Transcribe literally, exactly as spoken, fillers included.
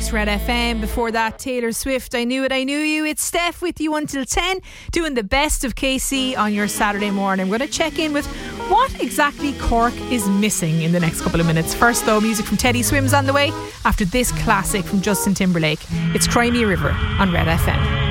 It's Red F M. Before that, Taylor Swift, I Knew It, I Knew You. It's Steph with you until ten, doing the best of K C on your Saturday morning. We're going to check in with what exactly Cork is missing in the next couple of minutes. First though, music from Teddy Swims on the way after this classic from Justin Timberlake. It's Cry Me a River on Red F M.